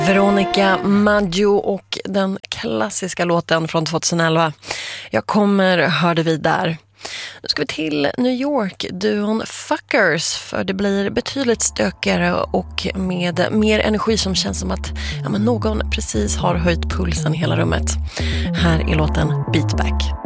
Veronica Maggio och den klassiska låten från 2011. Jag kommer, hörde vi där. Nu ska vi till New York, duon Fuckers, för det blir betydligt stökigare och med mer energi som känns som att någon precis har höjt pulsen i hela rummet. Här är låten Beatback.